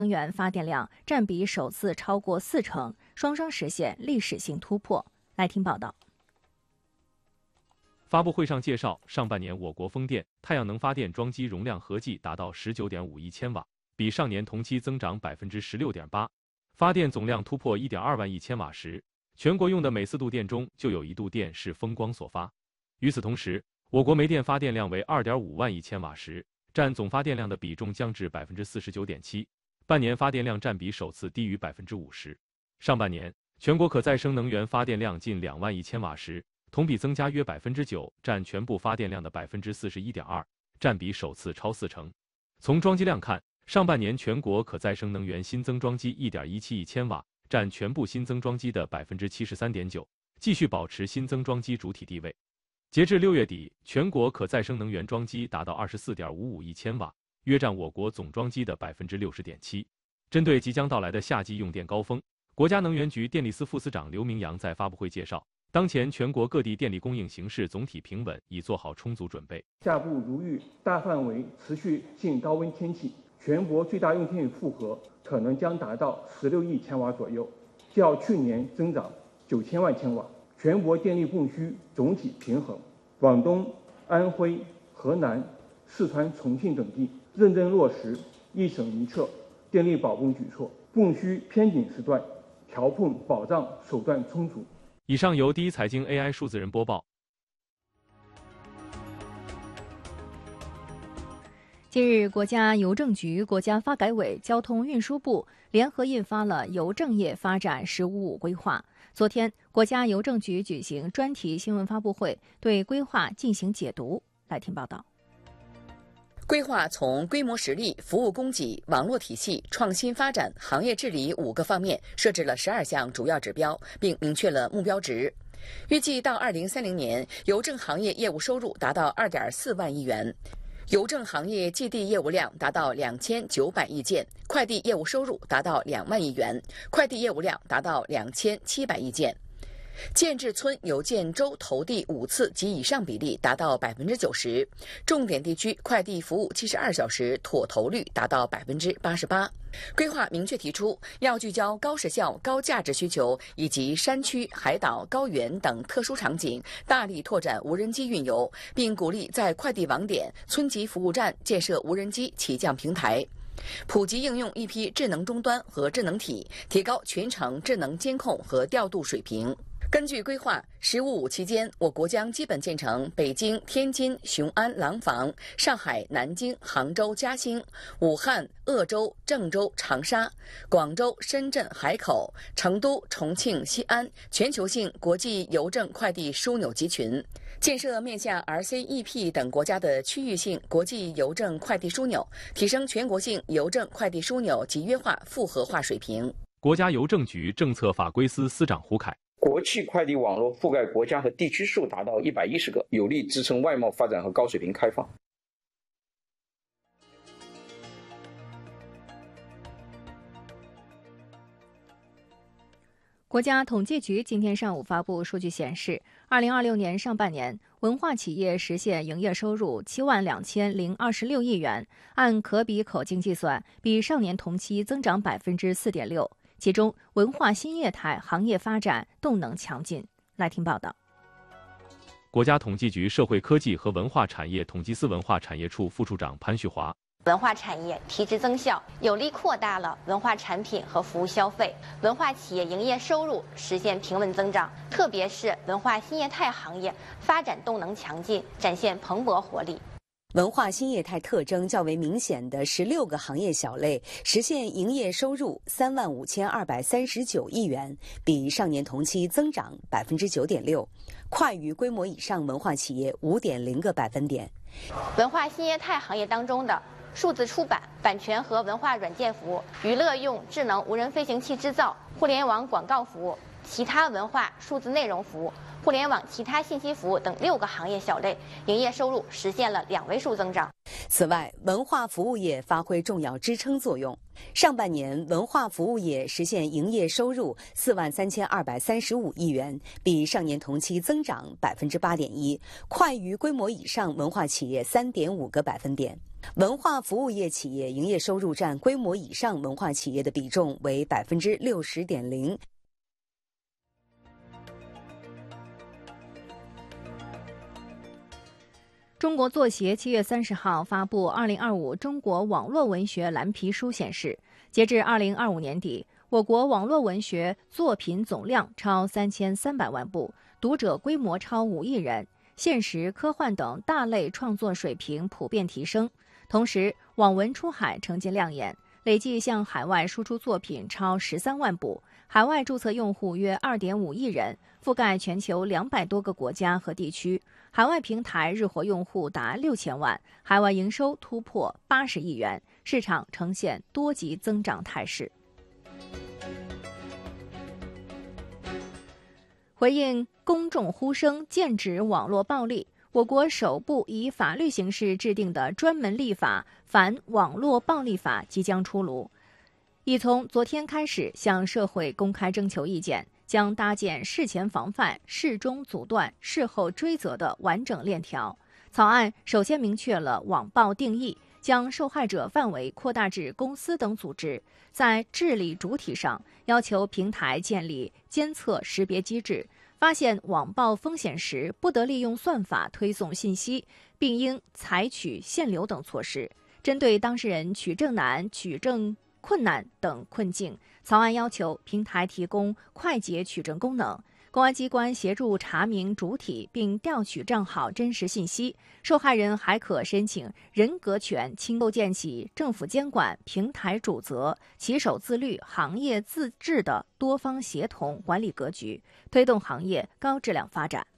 能源发电量占比首次超过40%，双双实现历史性突破。来听报道。 发布会上介绍，上半年我国风电、太阳能发电装机容量合计达到19.5亿千瓦，比上年同期增长16.8%。发电总量突破1.2万亿千瓦时，全国用的每4度电中就有1度电是风光所发。与此同时，我国煤电发电量为2.5万亿千瓦时，占总发电量的比重降至49.7%，半年发电量占比首次低于50%。上半年，全国可再生能源发电量近2万亿千瓦时，同比增加约9%，占全部发电量的41.2%，占比首次超40%。从装机量看，上半年全国可再生能源新增装机1.17亿千瓦，占全部新增装机的73.9%，继续保持新增装机主体地位。截至6月底，全国可再生能源装机达到24.55亿千瓦，约占我国总装机的60.7%。针对即将到来的夏季用电高峰，国家能源局电力司副司长刘明阳在发布会介绍，当前全国各地电力供应形势总体平稳，已做好充足准备。 下部如遇大范围持续性高温天气，全国最大用电负荷可能将达到16亿千瓦左右，较去年增长9000万千瓦。全国电力供需总体平衡，广东、安徽、河南、四川、重庆等地认真落实一省一策电力保供举措，供需偏紧时段调控保障手段充足。 以上由第一财经 AI 数字人播报。 近日，国家邮政局、国家发改委、交通运输部联合印发了邮政业发展“十五五”规划。昨天，国家邮政局举行专题新闻发布会，对规划进行解读。来听报道。 规划从规模实力、服务供给、网络体系、创新发展、行业治理5个方面设置了12项主要指标，并明确了目标值。预计到2030年，邮政行业业务收入达到2.4万亿元。邮政行业寄递业务量达到2900亿件，快递业务收入达到2万亿元，快递业务量达到2700亿件。建制村邮件周投递5次及以上比例达到90%，重点地区快递服务72小时妥投率达到88%。规划明确提出，要聚焦高时效、高价值需求以及山区、海岛、高原等特殊场景，大力拓展无人机运邮，并鼓励在快递网点、村级服务站建设无人机起降平台。普及应用一批智能终端和智能体，提高全程智能监控和调度水平。根据规划，“15+5”期间，我国将基本建成北京、天津、雄安、廊坊；上海、南京、杭州、嘉兴；武汉、鄂州、郑州、长沙；广州、深圳、海口；成都、重庆、西安，全球性国际邮政快递枢纽集群。建设面向 RCEP 等国家的区域性国际邮政快递枢纽，提升全国性邮政快递枢纽集约化复合化水平。 国家邮政局政策法规司司长胡凯。 国际快递网络覆盖国家和地区数达到110个，有力支撑外贸发展和高水平开放。 国家统计局今天上午发布数据显示，2026年上半年，文化企业实现营业收入72026亿元，按可比口径计算，比上年同期增长4.6%。其中，文化新业态行业发展动能强劲。来听报道。 国家统计局社会科技和文化产业统计司文化产业处副处长潘旭华。 文化产业提质增效，有力扩大了文化产品和服务消费，文化企业营业收入实现平稳增长，特别是文化新业态行业发展动能强劲，展现蓬勃活力。 文化新业态特征较为明显的16个行业小类实现营业收入35239亿元，比上年同期增长9.6%，快于规模以上文化企业5.0个百分点。 文化新业态行业当中的数字出版、版权和文化软件服务、娱乐用智能无人飞行器制造、互联网广告服务、其他文化数字内容服务、互联网其他信息服务等6个行业小类，营业收入实现了2位数增长。 此外，文化服务业发挥重要支撑作用。上半年，文化服务业实现营业收入43235亿元，比上年同期增长8.1%，快于规模以上文化企业3.5个百分点。 文化服务业企业营业收入占规模以上文化企业的比重为60.0%。 中国作协7月30号发布2025中国网络文学蓝皮书显示，截至2025年底，我国网络文学作品总量超3300万部，读者规模超5亿人，现实、科幻等大类创作水平普遍提升。同时，网文出海成绩亮眼，累计向海外输出作品超13万部，海外注册用户约2.5亿人，覆盖全球200多个国家和地区，海外平台日活用户达6000万，海外营收突破80亿元，市场呈现多级增长态势。回应公众呼声，剑指网络暴力，我国首部以法律形式制定的专门立法反网络暴力法即将出炉，已从昨天开始向社会公开征求意见，将搭建事前防范、事中阻断、事后追责的完整链条。草案首先明确了网暴定义，将受害者范围扩大至公司等组织，在治理主体上要求平台建立监测识别机制，发现网暴风险时不得利用算法推送信息，并应采取限流等措施。针对当事人取证难、取证困难等困境，草案要求平台提供快捷取证功能，公安机关协助查明主体并调取账号真实信息，受害人还可申请人格权构建起政府监管、平台主责、骑手自律、行业自治的多方协同管理格局，推动行业高质量发展。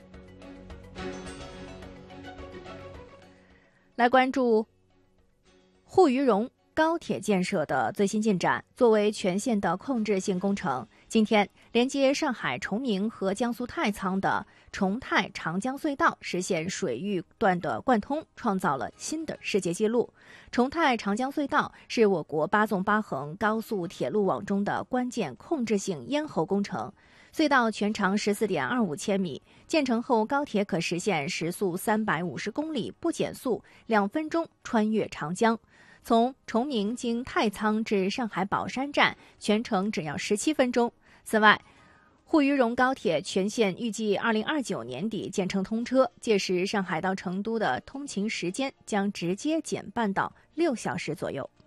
来关注沪渝蓉高铁建设的最新进展。作为全线的控制性工程，今天连接上海崇明和江苏太仓的崇太长江隧道实现水域段的贯通，创造了新的世界纪录。崇太长江隧道是我国8纵8横高速铁路网中的关键控制性咽喉工程。隧道全长14.25千米，建成后高铁可实现时速350公里不减速，2分钟穿越长江。从崇明经太仓至上海宝山站，全程只要17分钟。此外，沪渝蓉高铁全线预计2029年底建成通车，届时上海到成都的通勤时间将直接减半到6小时左右。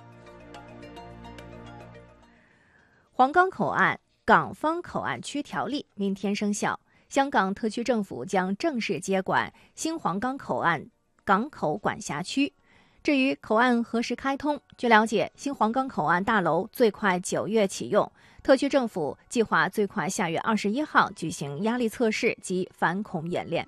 皇岗口岸港方口岸区条例明天生效，香港特区政府将正式接管新皇岗口岸港口管辖区。至于口岸何时开通，据了解，新皇岗口岸大楼最快9月启用，特区政府计划最快下月21号举行压力测试及反恐演练。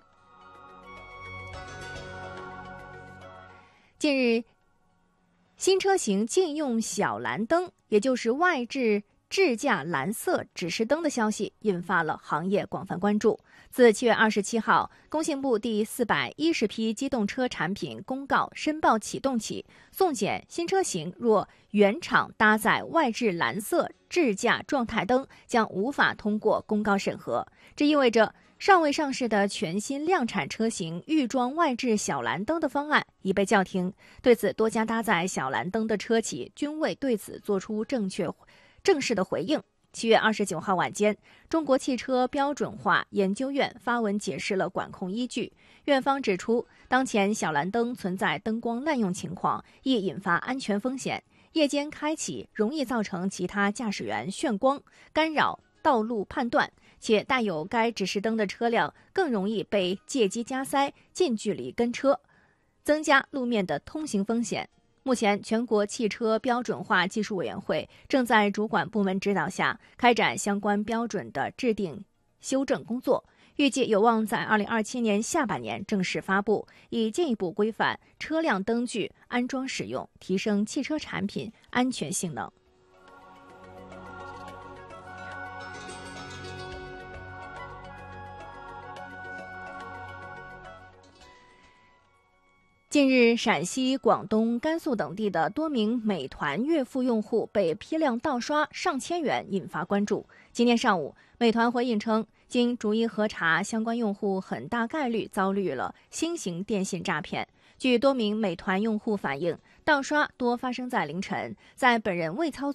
近日，新车型禁用小蓝灯，也就是外置智驾蓝色指示灯的消息引发了行业广泛关注。自7月27号工信部第410批机动车产品公告申报启动起，送检新车型若原厂搭载外置蓝色智驾状态灯，将无法通过公告审核。这意味着尚未上市的全新量产车型预装外置小蓝灯的方案已被叫停。对此，多家搭载小蓝灯的车企均未对此做出正式的回应。7月29号晚间，中国汽车标准化研究院发文解释了管控依据。院方指出，当前小蓝灯存在灯光滥用情况，易引发安全风险，夜间开启容易造成其他驾驶员眩光，干扰道路判断，且带有该指示灯的车辆更容易被借机加塞、近距离跟车，增加路面的通行风险。目前，全国汽车标准化技术委员会正在主管部门指导下开展相关标准的制定修正工作，预计有望在2027年下半年正式发布，以进一步规范车辆灯具安装使用，提升汽车产品安全性能。近日，陕西、广东、甘肃等地的多名美团月付用户被批量盗刷上千元，引发关注。今天上午，美团回应称，经逐一核查，相关用户很大概率遭遇了新型电信诈骗。 据多名美团用户反映，盗刷多发生在凌晨，在本人未操